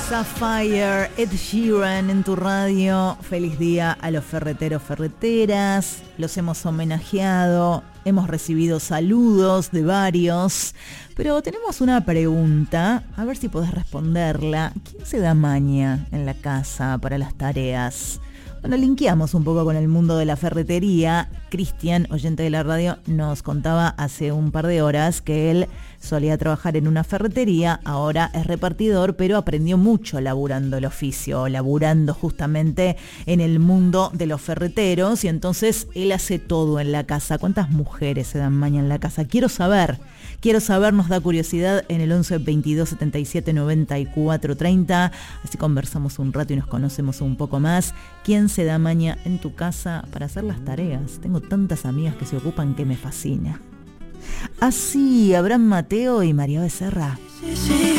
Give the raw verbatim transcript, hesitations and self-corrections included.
Sapphire, Ed Sheeran en tu radio. Feliz día a los ferreteros, ferreteras. Los hemos homenajeado, hemos recibido saludos de varios, pero tenemos una pregunta, a ver si podés responderla. ¿Quién se da maña en la casa para las tareas? Bueno, linkeamos un poco con el mundo de la ferretería. Cristian, oyente de la radio, nos contaba hace un par de horas que él solía trabajar en una ferretería, ahora es repartidor, pero aprendió mucho laburando el oficio, laburando justamente en el mundo de los ferreteros, y entonces él hace todo en la casa. ¿Cuántas mujeres se dan maña en la casa? Quiero saber, quiero saber, nos da curiosidad en el once veintidós setenta y siete noventa y cuatro treinta, así conversamos un rato y nos conocemos un poco más. ¿Quién se da maña en tu casa para hacer las tareas? Tengo tantas amigas que se ocupan que me fascina. Así, Abraham Mateo y María Becerra. Sí, sí.